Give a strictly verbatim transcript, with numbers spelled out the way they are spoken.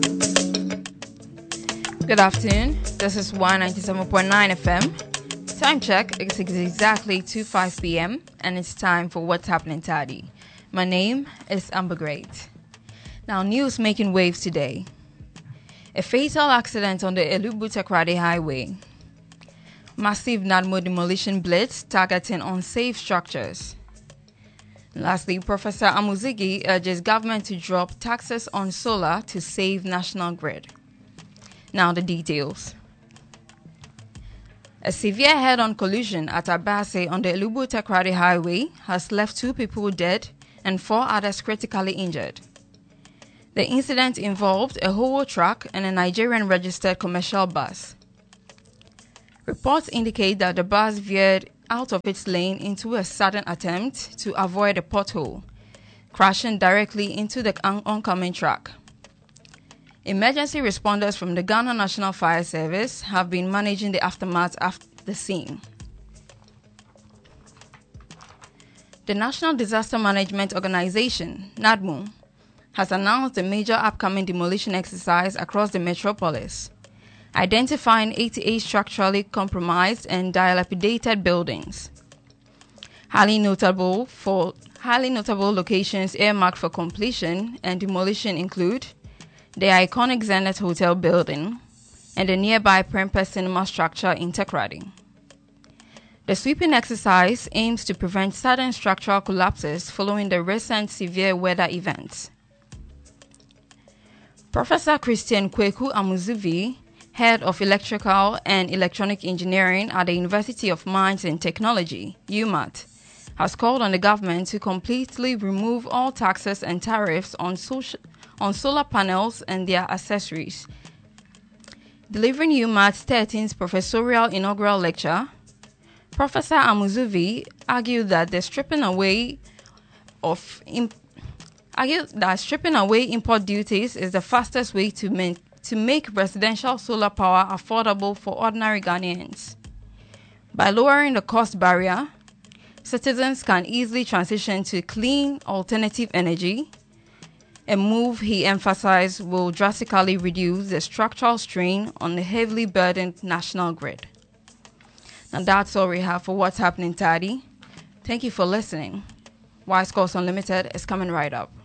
Good afternoon. This is one ninety-seven point nine F M. Time check, it's exactly two five p m and it's time for What's Happening Taddy. My name is Amber Great. Now, news making waves today. A fatal accident on the Elubu-Takoradi Highway. Massive NADMO demolition blitz targeting unsafe structures. Lastly, Professor Amuzigi urges government to drop taxes on solar to save national grid. Now the details. A severe head-on collision at Abase on the Elubu-Takoradi Highway has left two people dead and four others critically injured. The incident involved a Howo truck and a Nigerian-registered commercial bus. Reports indicate that the bus veered out of its lane into a sudden attempt to avoid a pothole, crashing directly into the on- oncoming truck. Emergency responders from the Ghana National Fire Service have been managing the aftermath after the scene. The National Disaster Management Organization, NADMO, has announced a major upcoming demolition exercise across the metropolis, identifying eighty-eight structurally compromised and dilapidated buildings. Highly notable for highly notable locations earmarked for completion and demolition include the iconic Zenith Hotel building and the nearby Premper Cinema structure in Takoradi. The sweeping exercise aims to prevent sudden structural collapses following the recent severe weather events. Professor Christian Kweku Amuzuvi, Head of Electrical and Electronic Engineering at the University of Mines and Technology, U M A T, has called on the government to completely remove all taxes and tariffs on, social, on solar panels and their accessories. Delivering U M A T's thirteenth professorial inaugural lecture, Professor Amuzuvi argued that the stripping away of imp- argued that stripping away import duties is the fastest way to make to make residential solar power affordable for ordinary Ghanaians. By lowering the cost barrier, citizens can easily transition to clean alternative energy, a move he emphasized will drastically reduce the structural strain on the heavily burdened national grid. Now that's all we have for What's Happening Taddy. Thank you for listening. Wise Course Unlimited is coming right up.